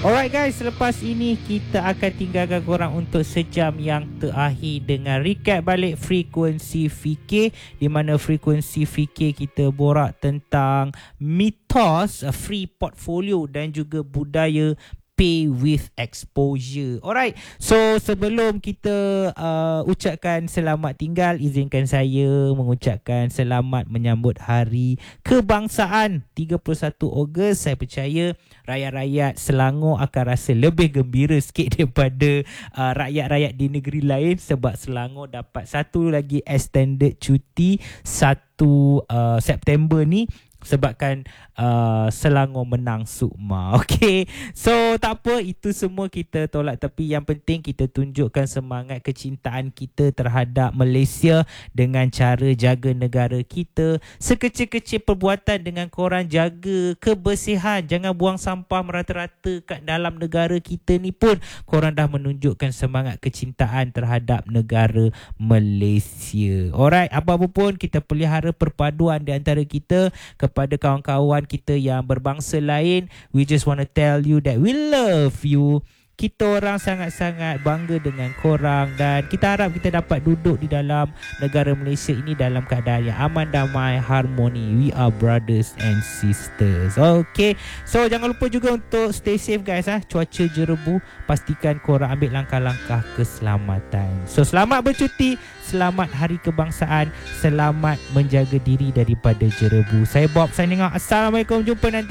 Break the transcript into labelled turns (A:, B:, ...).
A: Alright guys, selepas ini kita akan tinggalkan korang untuk sejam yang terakhir dengan recap balik frekuensi fikir, di mana frekuensi fikir kita borak tentang mitos free portfolio dan juga budaya pay with exposure. Alright, so sebelum kita ucapkan selamat tinggal, izinkan saya mengucapkan selamat menyambut Hari Kebangsaan 31 Ogos. Saya percaya rakyat-rakyat Selangor akan rasa lebih gembira sikit daripada rakyat-rakyat di negeri lain, sebab Selangor dapat satu lagi extended cuti 1 September ni, sebabkan Selangor menang Sukma. Okay, so tak apa, itu semua kita tolak tepi. Yang penting kita tunjukkan semangat kecintaan kita terhadap Malaysia dengan cara jaga negara kita. Sekecil-kecil perbuatan dengan korang jaga kebersihan, jangan buang sampah merata-rata kat dalam negara kita ni pun korang dah menunjukkan semangat kecintaan terhadap negara Malaysia. Alright, apa-apa pun kita pelihara perpaduan di antara kita. Kepada kawan-kawan kita yang berbangsa lain, we just want to tell you that we love you. Kita orang sangat-sangat bangga dengan korang, dan kita harap kita dapat duduk di dalam negara Malaysia ini dalam keadaan yang aman, damai, harmoni. We are brothers and sisters. Okay, so jangan lupa juga untuk stay safe guys. Cuaca jerebu, pastikan korang ambil langkah-langkah keselamatan. So selamat bercuti, selamat Hari Kebangsaan, selamat menjaga diri daripada jerebu. Saya Bob signing out. Assalamualaikum, jumpa nanti.